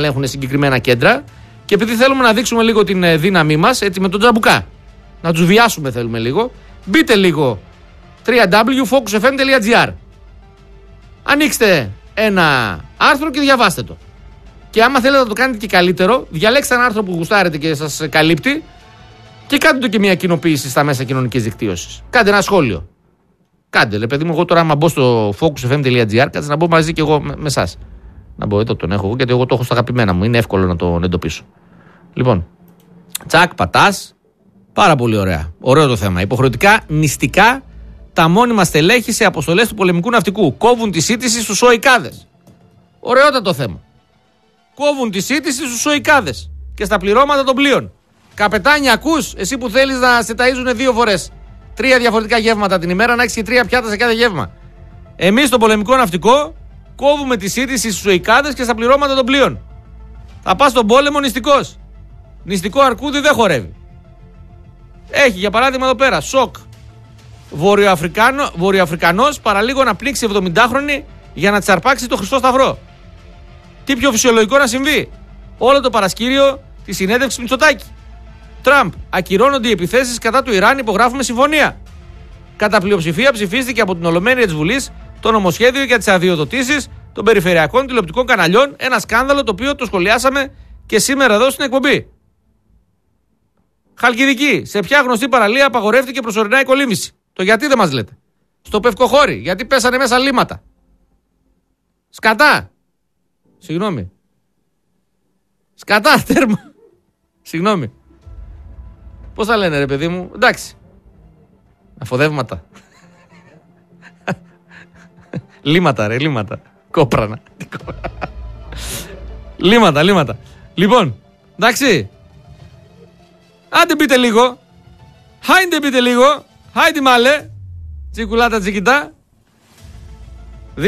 έχουν συγκεκριμένα κέντρα και επειδή θέλουμε να δείξουμε λίγο την δύναμή μας, έτσι με τον τζαμπουκά, να τους βιάσουμε θέλουμε λίγο, μπείτε λίγο www.focusfm.gr, ανοίξτε ένα άρθρο και διαβάστε το. Και άμα θέλετε να το κάνετε και καλύτερο, διαλέξτε ένα άρθρο που γουστάρετε και σας καλύπτει και κάντε το και μια κοινοποίηση στα μέσα κοινωνικής δικτύωσης. Κάντε ένα σχόλιο. Κάντε, ρε παιδί μου, εγώ τώρα άμα μπω στο focusfm.gr, κάτσε να μπω μαζί και εγώ με εσάς. Να μπω, εδώ τον έχω εγώ, γιατί εγώ το έχω στα αγαπημένα μου. Είναι εύκολο να τον εντοπίσω. Λοιπόν, τσακ, πατάς. Πάρα πολύ ωραία. Ωραίο το θέμα. Υποχρεωτικά νηστικά τα μόνιμα στελέχη σε αποστολές του πολεμικού ναυτικού. Κόβουν τη σύντηση στους ΟΙΚάδες. Ωραιότατο θέμα. Κόβουν τη σύντηση στους ΟΙΚάδες και στα πληρώματα των πλοίων. Καπετάνι, ακούς, εσύ που θέλεις να σε ταΐζουν 2 φορές, 3 διαφορετικά γεύματα την ημέρα, να έχεις και 3 πιάτα σε κάθε γεύμα. Εμείς στο πολεμικό ναυτικό κόβουμε τη σύντηση στους ΟΙΚάδες και στα πληρώματα των πλοίων. Θα πας στον πόλεμο νηστικός. Νηστικό αρκούδι δεν χορεύει. Έχει για παράδειγμα εδώ πέρα σοκ. Βορειοαφρικανός παραλίγο να πνίξει 70χρονη για να τσαρπάξει το Χριστό Σταυρό. Τι πιο φυσιολογικό να συμβεί? Όλο το παρασκήριο τη συνέντευξη Μητσοτάκη. Τραμπ. Ακυρώνονται οι επιθέσεις κατά του Ιράν, υπογράφουμε συμφωνία. Κατά πλειοψηφία ψηφίστηκε από την Ολομέλεια της Βουλής το νομοσχέδιο για τις αδειοδοτήσεις των περιφερειακών τηλεοπτικών καναλιών. Ένα σκάνδαλο το οποίο το σχολιάσαμε και σήμερα εδώ στην εκπομπή. Χαλκιδική. Σε ποια γνωστή παραλία απαγορεύτηκε προσωρινά η κολύμβηση? Το γιατί δεν μας λέτε? Στο Πευκοχώρι. Γιατί πέσανε μέσα λίμματα. Σκατά. Συγγνώμη. Σκατά, τέρμα. Συγγνώμη. Πώς θα λένε ρε παιδί μου? Εντάξει. Αφοδεύματα. Λίματα ρε, λίματα. Κόπρανα. Λίματα. Λοιπόν, εντάξει. Άντε μπείτε λίγο. Χάιντε μπείτε λίγο. Χάιντε μάλε. Τσικουλάτα τσικιτά. 2-31-05-576,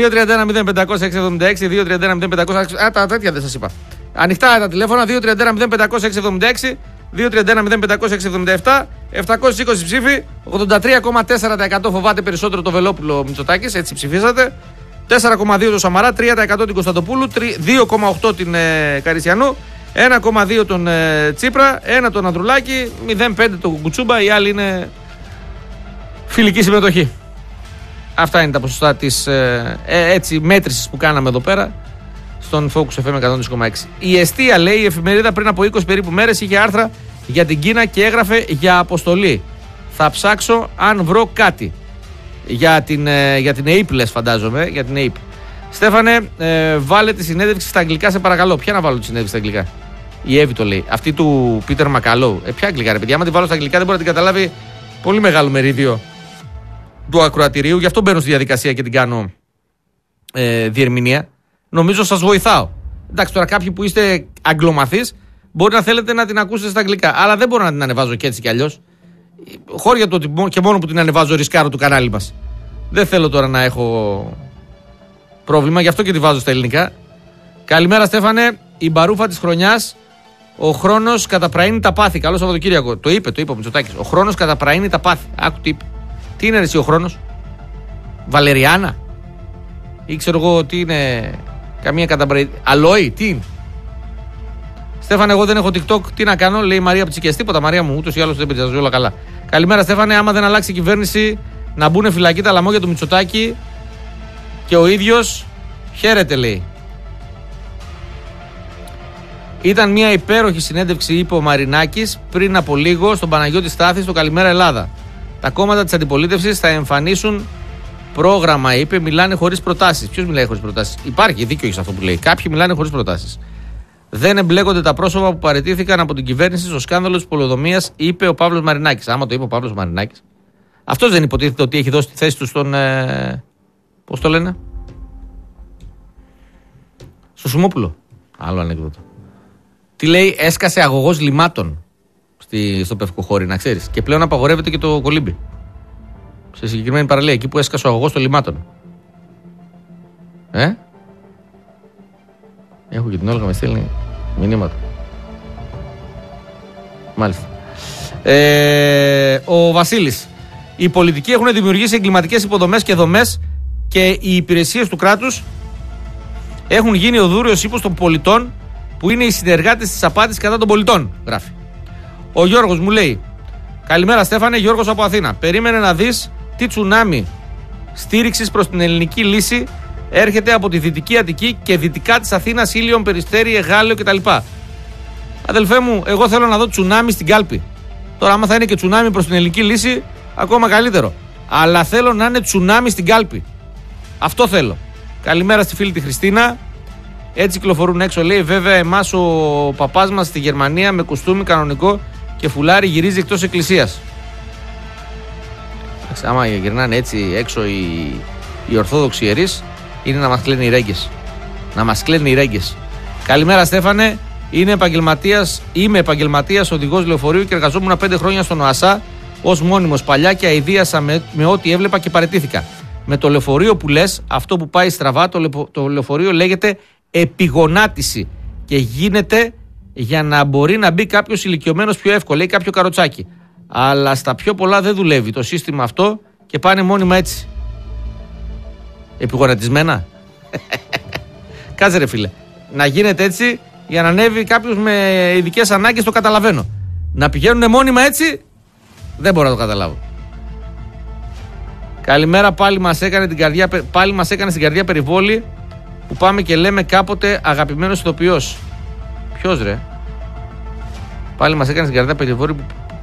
2-31-05-576. Α, τα τέτοια δεν σας είπα. Ανοιχτά τα τηλέφωνα. 2-31-05-576, 2-31-05-567. 720 ψήφοι. 83,4% φοβάται περισσότερο το Βελόπουλο Μητσοτάκης. Έτσι ψηφίσατε. 4,2 το Σαμαρά, 3% την Κωνσταντοπούλου, 2,8 την Καρισιανού, 1,2 τον Τσίπρα, 1 τον Ανδρουλάκη, 0,5 τον Κουτσούμπα. Οι άλλοι είναι φιλική συμμετοχή. Αυτά είναι τα ποσοστά της έτσι μέτρησης που κάναμε εδώ πέρα στον Focus FM 102,6. Η Εστία, λέει, η εφημερίδα πριν από 20 περίπου μέρες είχε άρθρα για την Κίνα και έγραφε για αποστολή. Θα ψάξω αν βρω κάτι. Για την ΑΕΠ λες, φαντάζομαι. Για την ΑΕΠ. Στέφανε, βάλε τη συνέντευξη στα αγγλικά, σε παρακαλώ. Ποια να βάλω τη συνέντευξη στα αγγλικά? Η Εύη το λέει. Αυτή του Πίτερ Μακαλό. Ποια αγγλικά, ρε παιδιά? Άμα τη βάλω στα αγγλικά δεν μπορεί να την καταλάβει πολύ μεγάλο μερίδιο του ακροατηρίου. Γι' αυτό μπαίνω στη διαδικασία και την κάνω διερμηνία. Νομίζω σας βοηθάω. Εντάξει, τώρα κάποιοι που είστε αγγλομαθείς μπορεί να θέλετε να την ακούσετε στα αγγλικά. Αλλά δεν μπορώ να την ανεβάζω και έτσι κι αλλιώς. Χώρια το ότι και μόνο που την ανεβάζω ρισκάρω του κανάλι μας. Δεν θέλω τώρα να έχω πρόβλημα, γι' αυτό και τη βάζω στα ελληνικά. Καλημέρα Στέφανε, η μπαρούφα της χρονιάς. Ο χρόνος καταπραίνει τα πάθη. Καλό Σαββατοκύριακο. Το είπε ο Μητσοτάκης. Ο χρόνος καταπραίνει τα πάθη. Άκου τι είπε. Τι είναι εσύ ο χρόνος? Βαλεριάνα? Ή ξέρω εγώ τι είναι? Καμία καταπραίνει. Αλόι, τι είναι? Στέφανε, εγώ δεν έχω TikTok. Τι να κάνω, λέει η Μαρία Ψικιαστή. Τίποτα, Μαρία μου, ούτως ή άλλως δεν πειράζει, όλα καλά. Καλημέρα, Στέφανε. Άμα δεν αλλάξει η κυβέρνηση, να μπουν φυλακή τα λαμόγια του Μητσοτάκη και ο ίδιος χαίρεται, λέει. Ήταν μια υπέροχη συνέντευξη, είπε ο Μαρινάκης πριν από λίγο στον Παναγιώτη Στάθη στο Καλημέρα Ελλάδα. Τα κόμματα της αντιπολίτευσης θα εμφανίσουν πρόγραμμα, είπε, μιλάνε χωρίς προτάσεις. Ποιος μιλάει χωρίς προτάσεις? Υπάρχει, δίκιο έχει αυτό που λέει. Κάποιοι μιλάνε χωρίς προτάσεις. Δεν εμπλέκονται τα πρόσωπα που παραιτήθηκαν από την κυβέρνηση στο σκάνδαλο της πολεοδομίας, είπε ο Παύλος Μαρινάκης. Άμα το είπε ο Παύλος Μαρινάκης, αυτός δεν υποτίθεται ότι έχει δώσει τη θέση του στον. Πώς το λένε? Στο Σουμόπουλο. Άλλο ανεκδότο. Τι λέει, έσκασε αγωγός λιμάτων στο Πευκοχώρι, να ξέρεις. Και πλέον απαγορεύεται και το κολύμπι. Σε συγκεκριμένη παραλία, εκεί που έσκασε ο αγωγός των λιμάτων. Έχω και την Όλγα με στέλνει μηνύματα. Μάλιστα. Ο Βασίλης. Οι πολιτικοί έχουν δημιουργήσει εγκληματικές υποδομές και δομές και οι υπηρεσίες του κράτους έχουν γίνει ο δούριος ύπος των πολιτών που είναι οι συνεργάτες της απάτης κατά των πολιτών, γράφει. Ο Γιώργος μου λέει: καλημέρα Στέφανε, Γιώργος από Αθήνα. Περίμενε να δεις τι τσουνάμι στήριξης προς την ελληνική λύση έρχεται από τη Δυτική Αττική και δυτικά της Αθήνας, Ήλιον, Περιστέρι, Εγάλεο κτλ. Αδελφέ μου, εγώ θέλω να δω τσουνάμι στην κάλπη. Τώρα, άμα θα είναι και τσουνάμι προς την ελληνική λύση, ακόμα καλύτερο. Αλλά θέλω να είναι τσουνάμι στην κάλπη. Αυτό θέλω. Καλημέρα στη φίλη τη Χριστίνα. Έτσι κυκλοφορούν έξω, λέει. Βέβαια, εμάς ο παπάς μας στη Γερμανία με κουστούμι κανονικό και φουλάρι γυρίζει εκτός εκκλησίας. Άμα γυρνάνε έτσι έξω οι Ορθόδοξοι ιερείς, είναι να μας κλαίνουν οι ρέγγες. Να μας κλαίνουν οι ρέγγες. Καλημέρα Στέφανε. Είμαι επαγγελματίας οδηγός λεωφορείου και εργαζόμουν 5 χρόνια στον ΟΑΣΑ ως μόνιμος. Παλιά και αηδίασα με ό,τι έβλεπα και παραιτήθηκα. Με το λεωφορείο που λες, αυτό που πάει στραβά, το λεωφορείο λέγεται επιγονάτιση και γίνεται για να μπορεί να μπει κάποιος ηλικιωμένος πιο εύκολα ή κάποιο καροτσάκι. Αλλά στα πιο πολλά δεν δουλεύει το σύστημα αυτό και πάνε μόνιμα έτσι. Επιγονατισμένα. Κάτσε ρε φίλε. Να γίνεται έτσι για να ανέβει κάποιος με ειδικές ανάγκες, το καταλαβαίνω. Να πηγαίνουν μόνιμα έτσι, δεν μπορώ να το καταλάβω. Καλημέρα, πάλι μας έκανε στην καρδιά περιβόλη που πάμε και λέμε κάποτε αγαπημένος ηθοποιός. Ποιος ρε? Πάλι μας έκανε στην καρδιά περιβόλη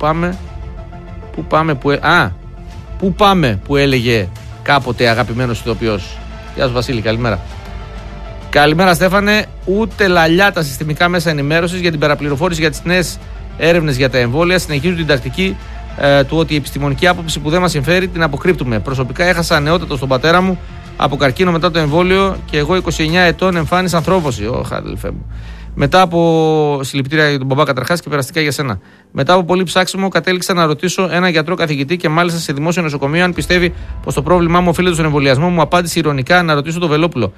πού πάμε που έλεγε κάποτε αγαπημένος ηθοποιός. Γεια σου Βασίλη, καλημέρα. Καλημέρα Στέφανε, ούτε λαλιά τα συστημικά μέσα ενημέρωσης για την παραπληροφόρηση για τις νέες έρευνες για τα εμβόλια. Συνεχίζουν την τακτική του ότι η επιστημονική άποψη που δεν μας συμφέρει την αποκρύπτουμε. Προσωπικά έχασα νεότατο στον πατέρα μου από καρκίνο μετά το εμβόλιο και εγώ 29 ετών εμφάνισα ανθρώπωση. Ωχ, αδελφέ μου. Μετά από συλληπιτήρια για τον μπαμπά καταρχάς και περαστικά για σένα. Μετά από πολύ ψάξιμο, κατέληξα να ρωτήσω έναν γιατρό καθηγητή και μάλιστα σε δημόσιο νοσοκομείο αν πιστεύει πως το πρόβλημά μου οφείλεται στον εμβολιασμό. Μου απάντησε ειρωνικά να ρωτήσω το Βελόπουλο.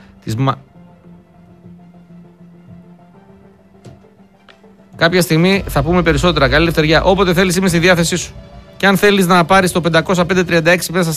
Κάποια στιγμή θα πούμε περισσότερα. Καλή ελευθερία. Όποτε θέλεις είμαι στη διάθεσή σου. Και αν θέλεις να πάρεις το 50536 μέσα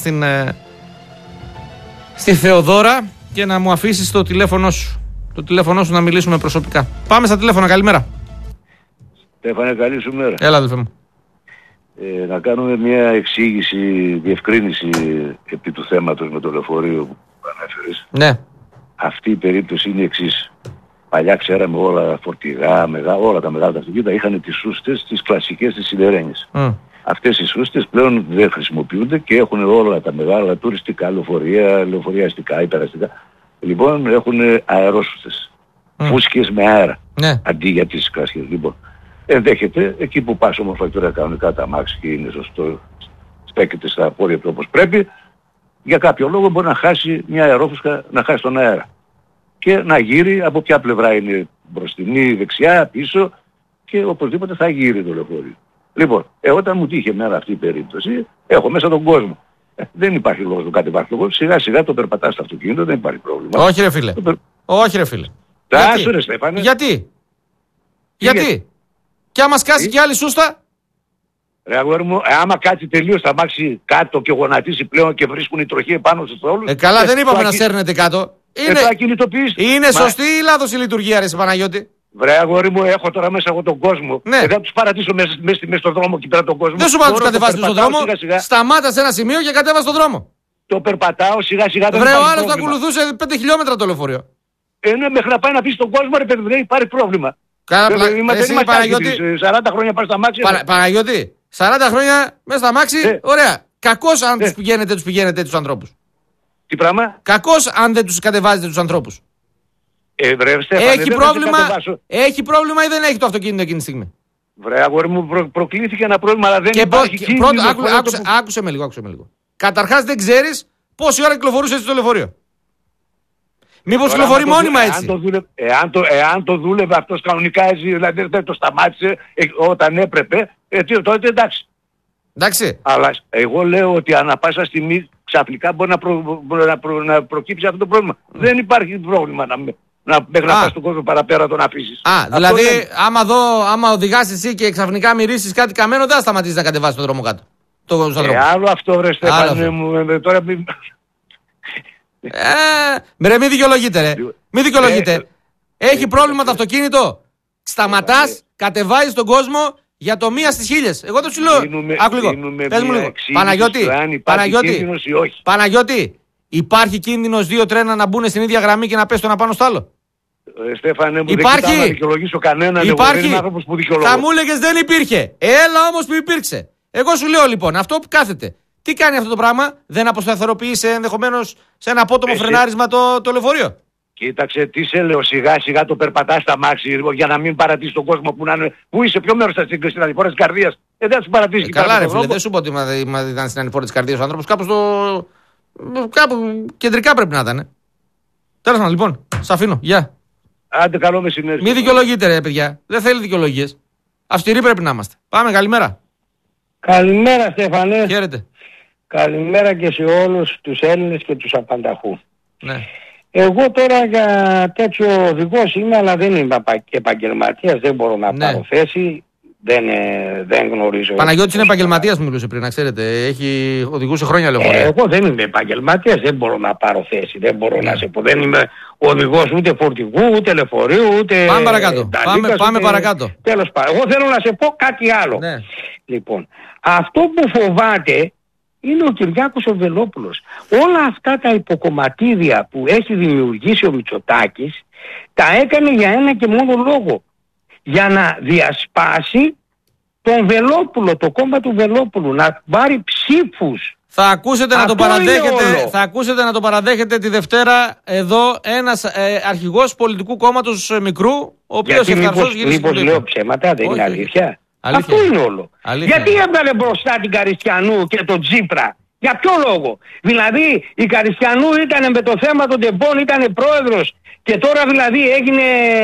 στη Θεοδώρα και να μου αφήσεις το τηλέφωνο σου. Το τηλέφωνο σου να μιλήσουμε προσωπικά. Πάμε στα τηλέφωνα. Καλημέρα. Στέφανε, καλή σου μέρα. Έλα, αδελφέ μου. Να κάνουμε μια εξήγηση, διευκρίνηση επί του θέματος με το λεωφορείο που ανέφερες. Ναι. Αυτή η περίπτωση είναι η εξής. Παλιά ξέραμε όλα φορτηγά, όλα τα μεγάλα αυτοκίνητα είχαν τις σούστες, τις κλασικές, τις σιδερένιες. Αυτές οι σούστες πλέον δεν χρησιμοποιούνται και έχουν όλα τα μεγάλα τουριστικά λεωφορεία αστικά, υπεραστικά. Λοιπόν, έχουν αερόσουστες. Φούσκες με αέρα. Ναι. Αντί για τις κλασικές. Λοιπόν, ενδέχεται εκεί που πας ομοφακτούρα κανονικά τα αμάξι και είναι σωστό, στέκεται στα πόδια του όπως πρέπει, για κάποιο λόγο μπορεί να χάσει μια αερόφουσκα, να χάσει τον αέρα. Και να γύρει από ποια πλευρά είναι, μπροστινή, δεξιά, πίσω και οπωσδήποτε θα γύρει το λεωφορείο. Λοιπόν, όταν μου τύχε μέρα αυτή η περίπτωση, έχω μέσα τον κόσμο. Δεν υπάρχει λόγος να κατεβάσει τον κόσμο. Σιγά σιγά το περπατάς στο αυτοκίνητο, δεν υπάρχει πρόβλημα. Όχι ρε φίλε. Όχι ρε φίλε. Τάσου ρε Στέφανε. Γιατί. Και άμα σκάσει και άλλη σούστα. Ρε αγόρι μου, άμα κάτσει τελείως θα μάξει κάτω και γονατίσει πλέον και βρίσκουν οι τροχοί επάνω στους θόλους. Καλά, δεν είπαμε να σέρνετε κάτω. Είναι σωστή ή λάθος η λειτουργία ρε Παναγιώτη? Βρε αγόρι μου, έχω τώρα μέσα εγώ τον κόσμο. Ναι. Δεν θα τους παρατήσω μέσα στον δρόμο και πέρα τον κόσμο. Δεν σου πάω να τους κατεβάσεις στον δρόμο. Σταμάτα σε ένα σημείο και κατέβα στον δρόμο. Το περπατάω σιγά σιγά. Βρε ο άλλος το ακολουθούσε 5 χιλιόμετρα το λεωφορείο. Ναι, μέχρι να πάει να πει στον κόσμο ρε παιδί, δεν υπάρχει πρόβλημα. Εσύ Παναγιώτη. 40 χρόνια πας στα μάξι. Παναγιώτη, 40 χρόνια μέσα στα μάξι, ωραία. Κακώς αν τους πηγαίνετε τους ανθρώπους. Τι πράγμα? Κακώς αν δεν τους κατεβάζετε τους ανθρώπους. Έχει πρόβλημα ή δεν έχει το αυτοκίνητο εκείνη τη στιγμή? Βρε αγόρι μου, προκλήθηκε ένα πρόβλημα, αλλά δεν υπάρχει κίνδυνο. Άκουσε με λίγο. Καταρχάς δεν ξέρεις πόση ώρα κυκλοφορούσε έτσι το λεωφορείο. Μήπως κυκλοφορεί μόνιμα έτσι? Εάν το δούλευε αυτός κανονικά έτσι, δηλαδή δεν το σταμάτησε όταν έπρεπε, τότε εντάξει. Εντάξει. Αλλά εγώ λέω ότι ανά πάσα στιγμή ξαφνικά μπορεί να προκύψει αυτό το πρόβλημα. Δεν υπάρχει πρόβλημα μέχρι να πας στον κόσμο παραπέρα τον αφήσεις. Δηλαδή άμα οδηγάς εσύ και ξαφνικά μυρίσεις κάτι καμένο, δεν θα σταματήσεις να κατεβάσεις τον δρόμο κάτω. Άλλο αυτό ρε Στέφανε μου, τώρα μην δικαιολογείτε ρε. Έχει πρόβλημα το αυτοκίνητο. Σταματάς, κατεβάζεις τον κόσμο για το 1 στις 1000. Εγώ δεν σου λέω. Άκου λίγο. Πες μου λίγο. Παναγιώτη, υπάρχει κίνδυνος 2 τρένα να μπουν στην ίδια γραμμή και να πέσει το ένα πάνω στο άλλο? Στέφανε μου, δεν κοιτάω να δικαιολογήσω κανέναν. Υπάρχει. Δεν είναι άνθρωπος που δικαιολογώ. Θα μου έλεγες δεν υπήρχε. Έλα όμως που υπήρξε. Εγώ σου λέω λοιπόν, αυτό που κάθεται. Τι κάνει αυτό το πράγμα? Δεν αποσταθεροποιήσει ενδεχομένως σε ένα απότομο φρενάρισμα το λεωφορείο? Κοίταξε, τι σε λέω, σιγά σιγά το περπατάς στα μάξι για να μην παρατήσει τον κόσμο που να είναι. Πού είσαι, ποιο μέρος θα στην ανηφόρα της καρδίας? Δεν θα σου παρατήσει. Καλά, ρε φίλε, δεν σου πω ότι ήταν στην ανηφόρα της καρδίας ο άνθρωπος. Κάπου κεντρικά πρέπει να ήταν. Τέλος πάντων, λοιπόν, σ' αφήνω. Γεια. Άντε, καλό μεσημέρι. Μη δικαιολογείτε, ρε παιδιά. Δεν θέλει δικαιολογίες. Αυστηροί πρέπει να είμαστε. Πάμε, καλημέρα. Καλημέρα, Στέφανε. Χαίρετε. Καλημέρα και σε όλους τους Έλληνες και τους απανταχού. Ναι. Εγώ τώρα για τέτοιο οδηγός είμαι, αλλά δεν είμαι επαγγελματίας, δεν μπορώ να πάρω θέση. Δεν γνωρίζω. Παναγιώτης είναι επαγγελματίας, μιλούσε πριν, να ξέρετε. Οδηγούσε χρόνια λεωφορεία. Εγώ δεν είμαι επαγγελματίας, δεν μπορώ να πάρω θέση. Δεν μπορώ να σε πω. Δεν είμαι οδηγός ούτε φορτηγού, ούτε λεωφορείου, ούτε. Πάμε παρακάτω. Πάμε παρακάτω. Τέλος πάντων. Εγώ θέλω να σε πω κάτι άλλο. Ναι. Λοιπόν, αυτό που φοβάται είναι ο Κυριάκος ο Βελόπουλος. Όλα αυτά τα υποκομματίδια που έχει δημιουργήσει ο Μητσοτάκης τα έκανε για ένα και μόνο λόγο. Για να διασπάσει τον Βελόπουλο, το κόμμα του Βελόπουλου, να πάρει ψήφους. Θα ακούσετε να το παραδέχετε τη Δευτέρα εδώ ένας αρχηγός πολιτικού κόμματος μικρού, ο οποίος ευθαρσός γύρισε. Μήπως λέω ψέματα, δεν είναι αλήθεια? Αυτό είναι όλο. Γιατί έβγαλε μπροστά την Καριστιανού και τον Τσίπρα? Για ποιο λόγο? Δηλαδή η Καριστιανού ήταν με το θέμα των τεμπών, ήταν πρόεδρος και τώρα δηλαδή έγινε,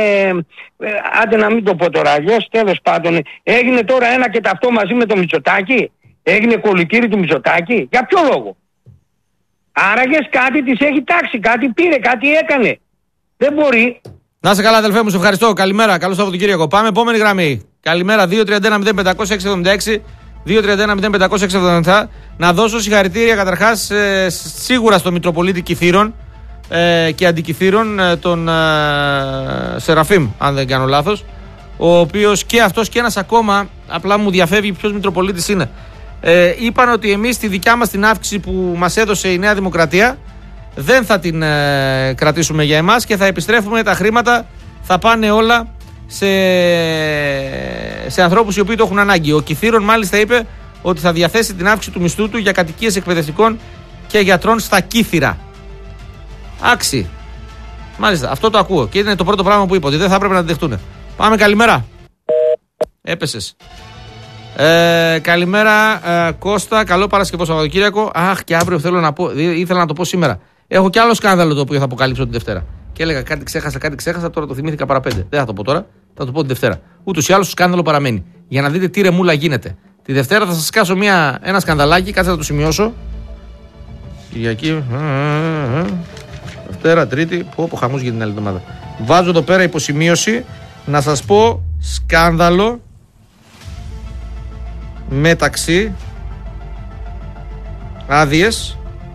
άντε να μην το πω τώρα αλλιώς, τέλος πάντων, έγινε τώρα ένα και ταυτό μαζί με τον Μητσοτάκη, έγινε κολικύρι του Μητσοτάκη. Για ποιο λόγο? Άραγες κάτι της έχει τάξει, κάτι πήρε, κάτι έκανε. Δεν μπορεί. Να είσαι καλά, αδελφέ μου, σε ευχαριστώ. Καλημέρα, καλό Σαββατοκύριακο. Πάμε επόμενη γραμμή. Καλημέρα, 231-0500-676. 231-0500-677. Να δώσω συγχαρητήρια καταρχάς σίγουρα στο Μητροπολίτη Κιθήρων και Αντικιθήρων, τον Σεραφείμ, αν δεν κάνω λάθος, ο οποίος και αυτός και ένας ακόμα, απλά μου διαφεύγει ποιος Μητροπολίτης είναι, είπαν ότι εμείς τη δικιά μας την αύξηση που μας έδωσε η Νέα Δημοκρατία δεν θα την κρατήσουμε για εμάς και θα επιστρέφουμε τα χρήματα, θα πάνε όλα σε ανθρώπους οι οποίοι το έχουν ανάγκη. Ο Κιθήρων μάλιστα είπε ότι θα διαθέσει την αύξηση του μισθού του για κατοικίες εκπαιδευτικών και γιατρών στα Κύθυρα. Άξι. Μάλιστα, αυτό το ακούω και είναι το πρώτο πράγμα που είπα, ότι δεν θα έπρεπε να δεχτούν. Πάμε, καλημέρα. Έπεσες. Καλημέρα, Κώστα. Καλό Παρασκευό Σαββατοκύριακο. Αχ, και αύριο θέλω να πω, ήθελα να το πω σήμερα. Έχω κι άλλο σκάνδαλο το οποίο θα αποκαλύψω τη Δευτέρα. Και έλεγα κάτι ξέχασα, τώρα το θυμήθηκα παραπέντε. Δεν θα το πω τώρα, θα το πω τη Δευτέρα. Ούτως ή άλλως το σκάνδαλο παραμένει. Για να δείτε τι ρεμούλα γίνεται. Τη Δευτέρα θα σας σκάσω ένα σκανδαλάκι, κάτσε να το σημειώσω. Κυριακή. Δευτέρα, Τρίτη. Πω χαμός για την άλλη εβδομάδα. Βάζω εδώ πέρα υποσημείωση να σας πω σκάνδαλο μεταξύ άδειες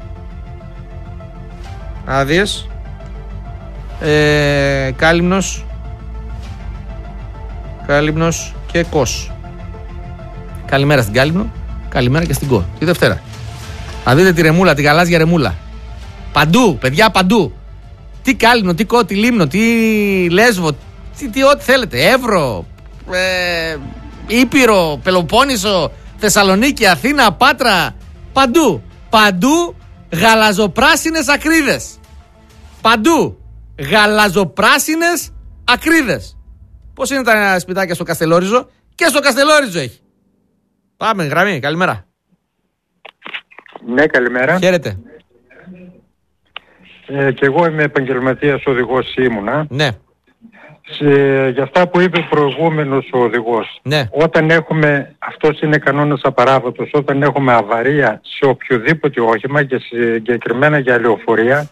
Κάλυμνος και Κος. Καλημέρα στην Κάλυμνο, καλημέρα και στην Κο. Τη Δευτέρα. Θα δείτε τη ρεμούλα, τη γαλάζια ρεμούλα. Παντού, παιδιά, παντού. Τι Κάλυμνο, τι Κο, τι Λίμνο, τι Λέσβο, τι ό,τι θέλετε. Εύρο, Ήπειρο, Πελοπόννησο, Θεσσαλονίκη, Αθήνα, Πάτρα. Παντού γαλαζοπράσινες ακρίδες. Παντού γαλαζοπράσινες ακρίδες. Πώς είναι τα σπιτάκια στο Καστελόριζο? Και στο Καστελόριζο έχει. Πάμε, γραμμή, καλημέρα. Ναι, καλημέρα. Χαίρετε. Και εγώ είμαι επαγγελματίας οδηγός, ήμουνα. Ναι. Για αυτά που είπε ο προηγούμενος ο οδηγός. Ναι. Όταν έχουμε, αυτός είναι κανόνας απαράβατος, όταν έχουμε αβαρία σε οποιοδήποτε όχημα και συγκεκριμένα για λεωφορεία,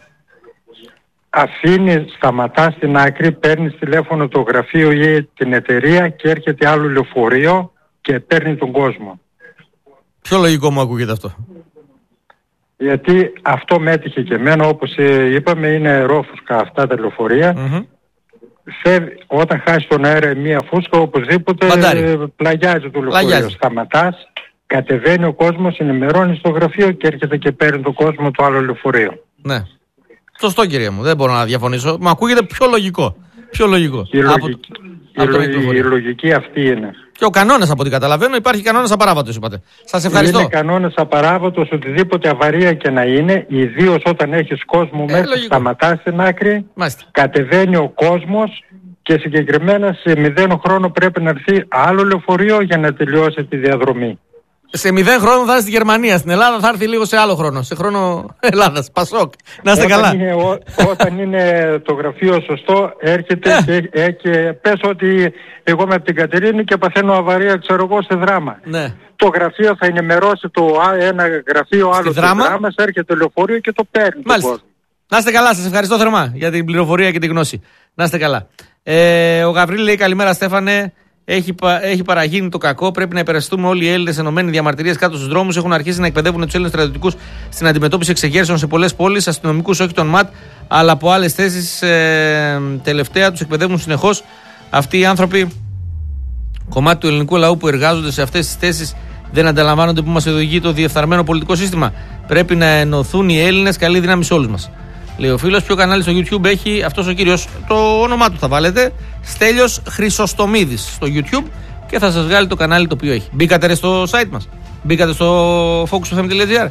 σταματά στην άκρη, παίρνει τηλέφωνο το γραφείο ή την εταιρεία και έρχεται άλλο λεωφορείο και παίρνει τον κόσμο. Πιο λογικό μου ακούγεται αυτό. Γιατί αυτό με έτυχε και εμένα, όπως είπαμε, είναι ρόφουσκα αυτά τα λεωφορεία. όταν χάσει τον αέρα μία φούσκα, οπωσδήποτε πλαγιάζει το λεωφορείο. Σταματάς, κατεβαίνει ο κόσμος, ενημερώνει στο γραφείο και έρχεται και παίρνει τον κόσμο το άλλο λεωφορείο. Ναι. Σωστό, κύριε μου, δεν μπορώ να διαφωνήσω. Μου ακούγεται πιο λογικό. Πιο λογικό. Η λογική αυτή είναι. Και ο κανόνας, από ό,τι καταλαβαίνω, υπάρχει κανόνας απαράβατος, είπατε. Σας ευχαριστώ. Είναι κανόνας απαράβατος, οτιδήποτε αβαρία και να είναι, ιδίως όταν έχεις κόσμο μέσα, σταματάς στην άκρη, κατεβαίνει ο κόσμος και συγκεκριμένα σε 0 χρόνο πρέπει να έρθει άλλο λεωφορείο για να τελειώσει τη διαδρομή. Σε 0 χρόνο θα έρθει στη Γερμανία. Στην Ελλάδα θα έρθει λίγο σε άλλο χρόνο. Σε χρόνο Ελλάδας. Πασόκ. Να είστε καλά. Όταν είναι το γραφείο σωστό, έρχεται και πες ότι εγώ είμαι από την Κατερίνη και παθαίνω αβαρία, ξέρω εγώ, σε Δράμα. Ναι. Το γραφείο θα ενημερώσει ένα γραφείο άλλο στη Δράμα, έρχεται το λεωφορείο και το παίρνει. Μάλιστα. Να είστε καλά. Σας ευχαριστώ θερμά για την πληροφορία και την γνώση. Να είστε καλά. Ο Γαβρίλη λέει: καλημέρα, Στέφανε. Έχει παραγίνει το κακό. Πρέπει να υπερασπιστούμε όλοι οι Έλληνες ενωμένοι διαμαρτυρίες κάτω στους δρόμους. Έχουν αρχίσει να εκπαιδεύουν τους Έλληνες στρατιωτικούς στην αντιμετώπιση εξεγέρσεων σε πολλές πόλεις. Αστυνομικούς, όχι των ΜΑΤ, αλλά από άλλες θέσεις. Τελευταία τους εκπαιδεύουν συνεχώς. Αυτοί οι άνθρωποι, κομμάτι του ελληνικού λαού που εργάζονται σε αυτές τις θέσεις, δεν αντιλαμβάνονται που μας οδηγεί το διεφθαρμένο πολιτικό σύστημα. Πρέπει να ενωθούν οι Έλληνες. Καλή δύναμη σε όλους μας. Λέει ο φίλος, ποιο κανάλι στο YouTube έχει αυτός ο κύριος, το όνομά του θα βάλετε, Στέλιος Χρυσοστομίδης στο YouTube και θα σας βγάλει το κανάλι το οποίο έχει. Μπήκατε ρε στο site μας, μπήκατε στο focusfm.gr.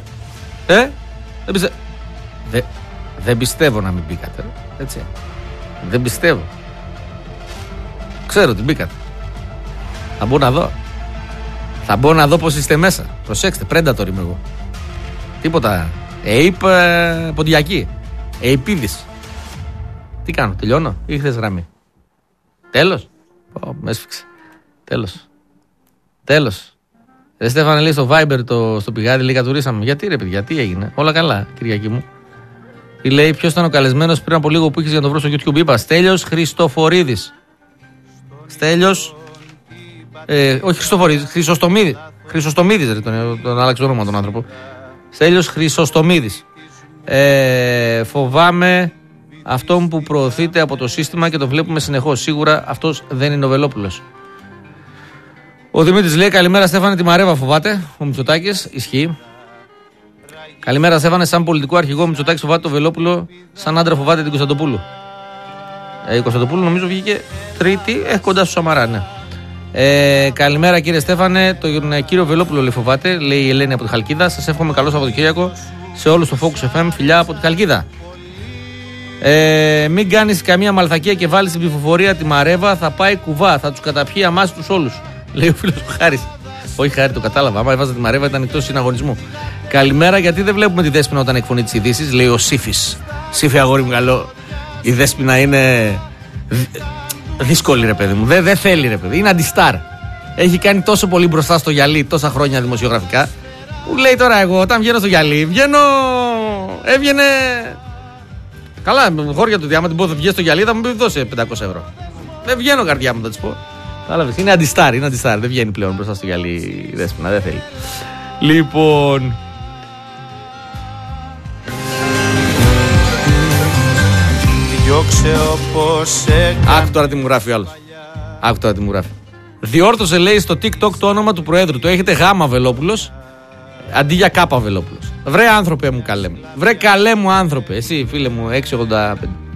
Δεν πιστεύω να μην μπήκατε, έτσι. Δεν πιστεύω. Ξέρω ότι μπήκατε. Θα μπω να δω. Θα μπω να δω πως είστε μέσα. Προσέξτε, Predator είμαι εγώ. Τίποτα. Ποντιακή. Επίδης. Τι κάνω, τελειώνω ή χθες γραμμή? Τέλος. Με έσφιξε. Τέλος. Στέφανε λέει στο Viber στο πηγάδι, λέει κατουρίσαμε. Γιατί ρε παιδιά, τι έγινε? Όλα καλά, Κυριακή μου. Τι λέει, ποιος ήταν ο καλεσμένος πριν από λίγο που είχες για να το βρω στο YouTube? Είπα, Στέλιος Χριστοφορίδης. Στέλιος. Όχι Χριστοφορίδης, Χρυσοστομίδης. Χρυσοστομίδης ρε, τον άλλαξε το όνομα τον άνθρωπο. Στέλιος Χρυσοστομίδης. Φοβάμαι αυτόν που προωθείται από το σύστημα και το βλέπουμε συνεχώς. Σίγουρα αυτός δεν είναι ο Βελόπουλος. Ο Δημήτρης λέει: καλημέρα Στέφανε, τη Μαρέβα φοβάται ο Μητσοτάκης. Ισχύει. Καλημέρα Στέφανε, σαν πολιτικό αρχηγό ο Μητσοτάκης φοβάται το Βελόπουλο, σαν άντρα φοβάται την Κωνσταντοπούλου. Η Κωνσταντοπούλου νομίζω βγήκε τρίτη, κοντά στο Σαμαρά, ναι. Καλημέρα κύριε Στέφανε, τον κύριο Βελόπουλο λέει φοβάται, λέει η Ελένη από τη Χαλκίδα. Σας εύχομαι καλό Σαββατοκύριακο σε όλους στο Focus FM, φιλιά από τη Χαλκίδα. Μην κάνεις καμία μαλθακία και βάλεις στην ψηφοφορία τη Μαρέβα, θα πάει κουβά, θα τους καταπιεί αμάς τους όλους. Λέει ο φίλος του Χάρης. Όχι Χάρη, το κατάλαβα. Άμα έβαζα τη Μαρέβα ήταν εκτός συναγωνισμού. Καλημέρα, γιατί δεν βλέπουμε τη Δέσποινα όταν εκφωνεί τις ειδήσεις, λέει ο Σύφης. Σύφη, αγόρι μου καλό. Η Δέσποινα είναι δύσκολη, ρε παιδί μου. Δεν θέλει, ρε παιδί. Είναι αντιστάρ. Έχει κάνει τόσο πολύ μπροστά στο γυαλί τόσα χρόνια δημοσιογραφικά. Που λέει τώρα εγώ, όταν βγαίνω στο γυαλί, έβγαινε. Καλά, χώρια του διάμα την πω, θα βγει στο γυαλί, θα μου πει δώσε 500 ευρώ. Δεν βγαίνω καρδιά μου, θα τη πω. Κατάλαβες, είναι αντιστάρ. Δεν βγαίνει πλέον μπροστά στο γυαλί η Δέσποινα, δεν θέλει. Λοιπόν. Άκου τώρα τι μου γράφει ο άλλος. Διόρθωσε λέει στο TikTok το όνομα του Προέδρου. Το έχετε Γάμα Βελόπουλος αντί για Κάπα Βελόπουλος. Βρε άνθρωπε μου καλέ μου. Βρε καλέ μου άνθρωπε. Εσύ φίλε μου 685.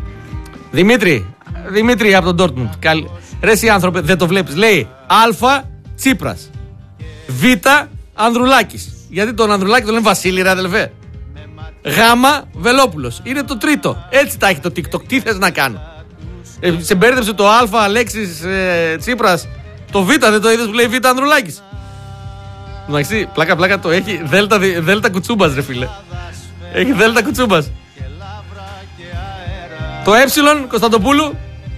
Δημήτρη από τον Ντόρτμουντ. Ρε εσύ άνθρωπε δεν το βλέπεις. Λέει Α Τσίπρας, Β Ανδρουλάκης. Γιατί τον Ανδρουλάκη τον λένε Βασίλη ρε αδελφέ. Γάμα Βελόπουλος. Είναι το τρίτο. Έτσι τα έχει το TikTok. Τι θες να κάνω? Σε μπέρδεψε το Α Αλέξης Τσίπρας. Το Β δεν το είδες που λέει Β Ανδρουλάκης? Εντάξει, πλάκα το έχει δέλτα κουτσούμπας ρε φίλε. Έχει δέλτα κουτσούμπας. Το Ε Κωνσταντοπούλου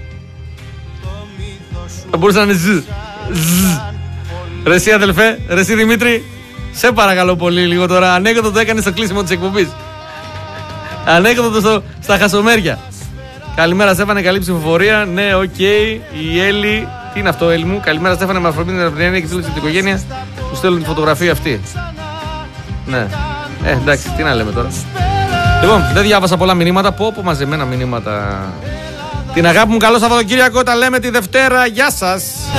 θα μπορούσε να είναι Ζ. Ρε εσύ αδελφέ, ρε εσύ Δημήτρη, σε παρακαλώ πολύ λίγο τώρα. Ανέκδοτο το έκανε στο κλείσιμο της εκπομπής. Ανέκδοτο στα χασομέρια. Καλημέρα Στέφανε, καλή ψηφοφορία. Ναι, οκ. Η Έλλη. Τι είναι αυτό, Έλλη μου? Καλημέρα Στέφανε, με αφορμή την Ευρωπαϊκή και φίλη την οικογένεια που στέλνουν τη φωτογραφία αυτή. Ναι. Εντάξει, τι να λέμε τώρα. Λοιπόν, δεν διάβασα πολλά μηνύματα. Πω μαζεμένα μηνύματα Την αγάπη μου, καλό Σαββατοκύριακο. Τα λέμε τη Δευτέρα. Γεια σας.